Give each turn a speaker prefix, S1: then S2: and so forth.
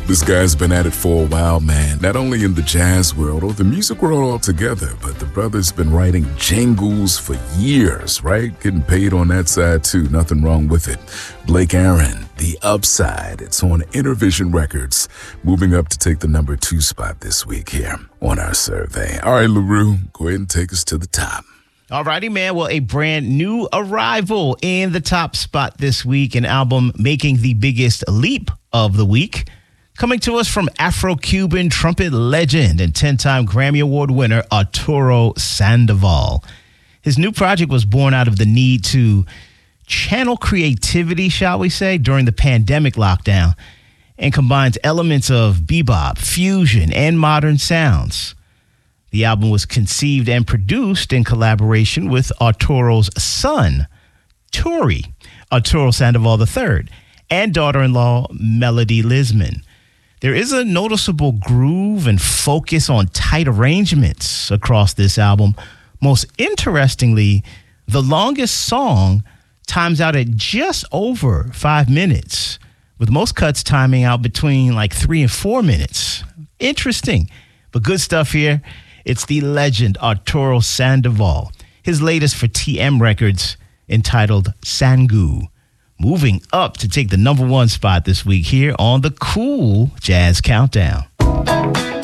S1: This guy's been at it for a while, man. Not only in the jazz world or the music world altogether, but the brother's been writing jingles for years, right? Getting paid on that side too. Nothing wrong with it. Blake Aaron, The Upside. It's on Intervision Records, moving up to take the number 2 spot this week here on our survey. All right, LaRue, go ahead and take us to the top.
S2: All righty, man. Well, a brand new arrival in the top spot this week, an album making the biggest leap of the week. Coming to us from Afro-Cuban trumpet legend and 10-time Grammy Award winner Arturo Sandoval. His new project was born out of the need to channel creativity, shall we say, during the pandemic lockdown, and combines elements of bebop, fusion, and modern sounds. The album was conceived and produced in collaboration with Arturo's son, Turi, Arturo Sandoval III, and daughter-in-law Melody Lisman. There is a noticeable groove and focus on tight arrangements across this album. Most interestingly, the longest song times out at just over 5 minutes, with most cuts timing out between like 3 and 4 minutes. Interesting, but good stuff here. It's the legend Arturo Sandoval, his latest for TM Records, entitled Sangu, moving up to take the number 1 spot this week here on the Cool Jazz Countdown.